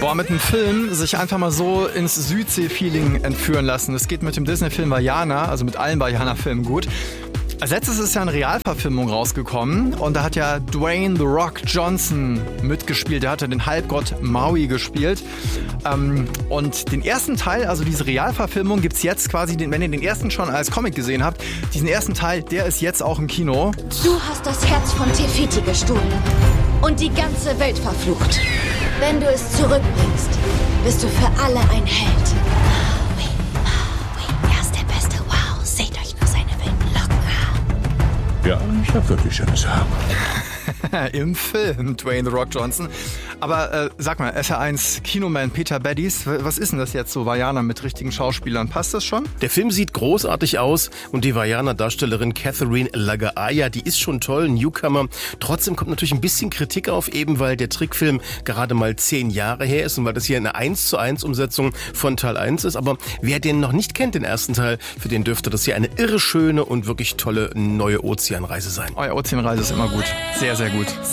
Mit einem Film sich einfach mal so ins Südsee-Feeling entführen lassen. Es geht mit dem Disney-Film Vaiana, also mit allen Vaiana-Filmen gut. Als letztes ist ja eine Realverfilmung rausgekommen und da hat ja Dwayne The Rock Johnson mitgespielt. Der hat ja den Halbgott Maui gespielt. Und den ersten Teil, also diese Realverfilmung, gibt's jetzt quasi, wenn ihr den ersten schon als Comic gesehen habt, diesen ersten Teil, der ist jetzt auch im Kino. Du hast das Herz von Tefiti gestohlen und die ganze Welt verflucht. Wenn du es zurückbringst, bist du für alle ein Held. Maui, Maui, er ist der Beste. Wow, seht euch nur seine wilden Locken an. Ja, ich hab wirklich schönes Haar. Im Film Dwayne The Rock Johnson. Aber sag mal, FR1 Kinoman Peter Baddies, was ist denn das jetzt so, Vaiana mit richtigen Schauspielern? Passt das schon? Der Film sieht großartig aus und die Vaiana-Darstellerin Catherine Lagaaya, die ist schon toll, Newcomer. Trotzdem kommt natürlich ein bisschen Kritik auf, eben weil der Trickfilm gerade mal 10 Jahre her ist und weil das hier eine 1:1 Umsetzung von Teil 1 ist. Aber wer den noch nicht kennt, den ersten Teil, für den dürfte das hier eine irre schöne und wirklich tolle neue Ozeanreise sein. Eure Ozeanreise ist immer gut. Sehr, sehr gut.